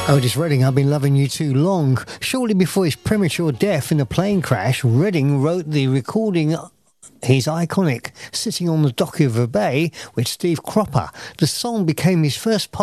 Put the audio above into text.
Otis Redding, I've been loving you too long. Shortly before his premature death in a plane crash, Redding wrote the recording. He's iconic, sitting on the dock of a bay with Steve Cropper. The song became his first